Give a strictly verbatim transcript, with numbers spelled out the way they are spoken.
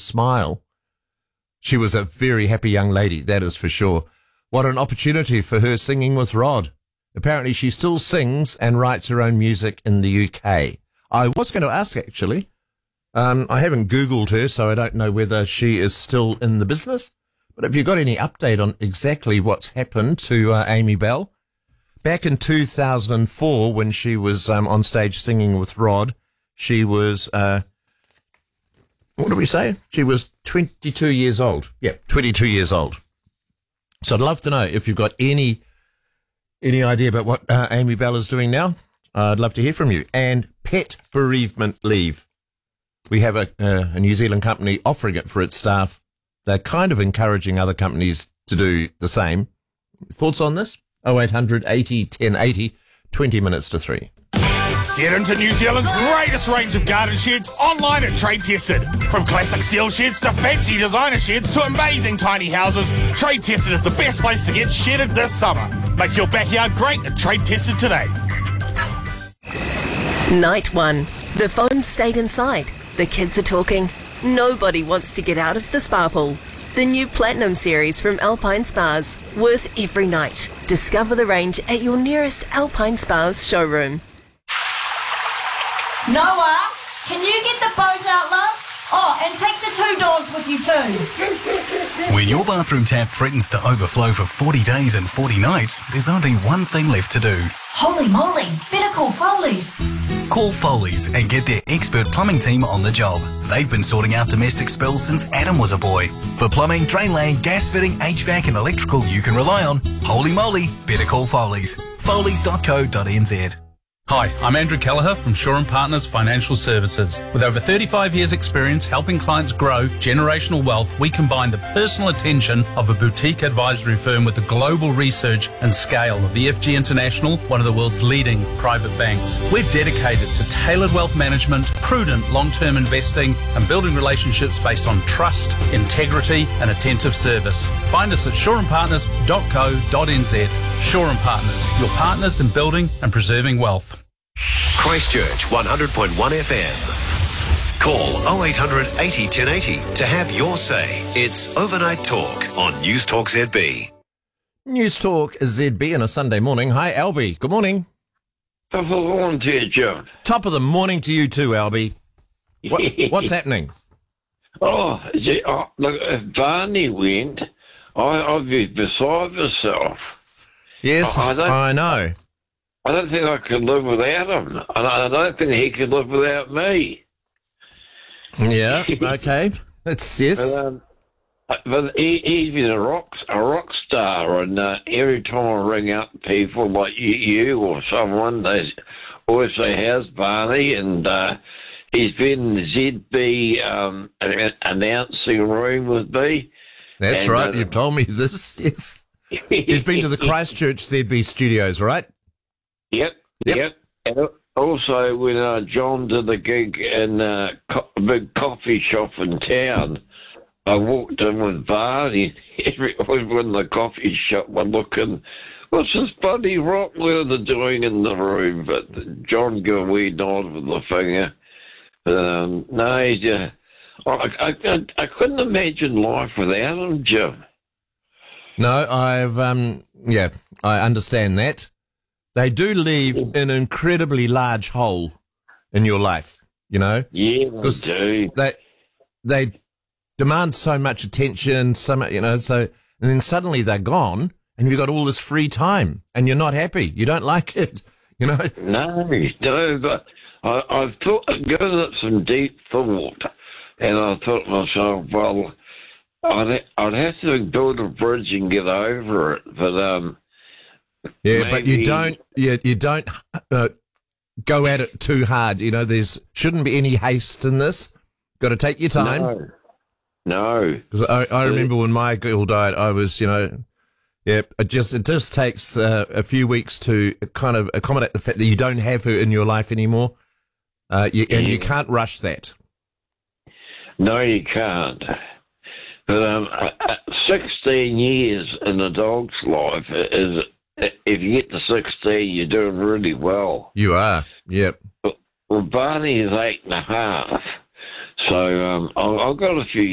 smile. She was a very happy young lady, that is for sure. What an opportunity for her singing with Rod. Apparently she still sings and writes her own music in the U K. I was going to ask, actually. Um, I haven't Googled her, so I don't know whether she is still in the business. But have you got any update on exactly what's happened to uh, Amy Bell? Back in two thousand four, when she was um, on stage singing with Rod, she was, uh, what did we say? She was twenty-two years old. Yeah, twenty-two years old. So I'd love to know if you've got any any idea about what uh, Amy Bell is doing now. Uh, I'd love to hear from you. And pet bereavement leave. We have a, uh, a New Zealand company offering it for its staff. They're kind of encouraging other companies to do the same. Thoughts on this? oh eight hundred eighty ten eighty, twenty minutes to three. Get into New Zealand's greatest range of garden sheds online at Trade Tested. From classic steel sheds to fancy designer sheds to amazing tiny houses, Trade Tested is the best place to get shedded this summer. Make your backyard great at Trade Tested today. Night one. The phone stayed inside. The kids are talking. Nobody wants to get out of the spa pool. The new Platinum series from Alpine Spas. Worth every night. Discover the range at your nearest Alpine Spas showroom. Noah, can you get the boat out, love? Oh, and take the two dogs with you too. When your bathroom tap threatens to overflow for forty days and forty nights, there's only one thing left to do. Holy moly, better call Foley's. Call Foley's and get their expert plumbing team on the job. They've been sorting out domestic spills since Adam was a boy. For plumbing, drain laying, gas fitting, H V A C and electrical you can rely on, holy moly, better call Foley's. Foleys dot co dot n z. Hi, I'm Andrew Kelleher from Shaw and Partners Financial Services. With over thirty-five years experience helping clients grow generational wealth, we combine the personal attention of a boutique advisory firm with the global research and scale of E F G International, one of the world's leading private banks. We're dedicated to tailored wealth management, prudent long-term investing, and building relationships based on trust, integrity, and attentive service. Find us at shaw and partners dot co dot n z. Shaw and Partners, your partners in building and preserving wealth. Christchurch one hundred point one F M. Call oh eight hundred eighty ten eighty to have your say. It's Overnight Talk on News Talk Z B. News Talk Z B on a Sunday morning. Hi, Albie. Good morning. Top of the morning to you, John. Top of the morning to you too, Albie. What, what's happening? Oh, gee, oh, look, if Barney went, I, I'd be beside myself. Yes, I, I, don't, I know. I don't think I could live without him. And I don't think he could live without me. Yeah, okay. That's, yes. But, um, but he, he's been a rock, a rock star, and uh, every time I ring up people like you, you or someone, they always say, how's Barney? And uh, he's been in the Z B um, announcing room with me. That's and, right, uh, you've told me this, yes. He's been to the Christchurch Z B studios, right? Yep, Yep. yep. And also, when uh, John did the gig in uh, co- a big coffee shop in town, I walked in with Barney. Everyone in the coffee shop were looking, what's this bloody rock they're doing in the room? But John gave a wee nod with the finger. But, um, no, he just, I, I, I, I couldn't imagine life without him, Jim. No, I've, um, yeah, I understand that. They do leave an incredibly large hole in your life, you know? Yeah, they do. They, they demand so much attention, so much, you know, so, and then suddenly they're gone and you've got all this free time and you're not happy. You don't like it, you know? No, no, but I, I've thought, I've given it some deep thought, and I thought to myself, well, I'd, I'd have to build a bridge and get over it, but, um, yeah, maybe, but you don't, you, you don't uh, go at it too hard. You know, there's shouldn't be any haste in this. Got to take your time. No, no. Because I, I remember when my girl died, I was, you know, yeah, it just it just takes uh, a few weeks to kind of accommodate the fact that you don't have her in your life anymore, uh, you, and yeah. you can't rush that. No, you can't. But um, sixteen years in a dog's life is. If you get to sixteen, you're doing really well. You are, yep. Well, Barney is eight and a half, so um, I've got a few